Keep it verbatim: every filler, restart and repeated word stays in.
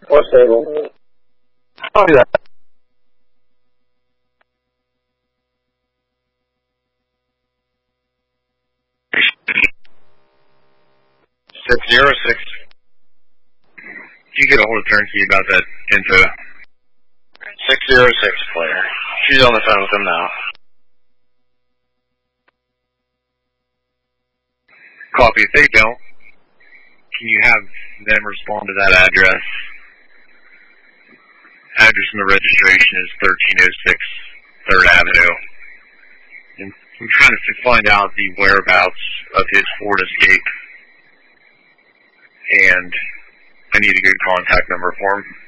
Or stable. I'll do that. Six zero six. Did you get a hold of Turnkey about that info? Six zero six player. She's on the phone with him now. Copy. If they don't, can you have them respond to that address? Address in the registration is thirteen oh six third Avenue. And I'm trying to find out the whereabouts of his Ford Escape. And I need a good contact number for him.